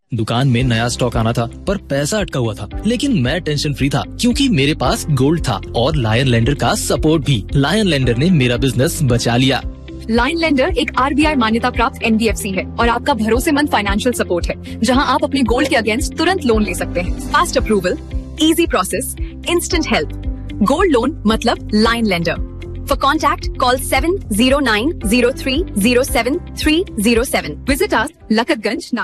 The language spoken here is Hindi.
दुकान में नया स्टॉक आना था पर पैसा अटका हुआ था, लेकिन मैं टेंशन फ्री था क्योंकि मेरे पास गोल्ड था और लायन लेंडर का सपोर्ट भी। लायन लेंडर ने मेरा बिजनेस बचा लिया। लायन लेंडर एक RBI मान्यता प्राप्त NBFC है और आपका भरोसेमंद फाइनेंशियल सपोर्ट है, जहां आप अपने गोल्ड के अगेंस्ट तुरंत लोन ले सकते हैं। Fast approval, easy process, instant help. Gold loan मतलब lion lender. For contact, call 7090307307. Visit us, Lakatganj,